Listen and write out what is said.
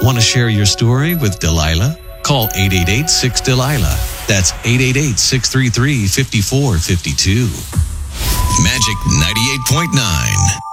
Want to share your story with Delilah? Call 888-6-DELILAH. That's 888-633-5452. Magic 98.9.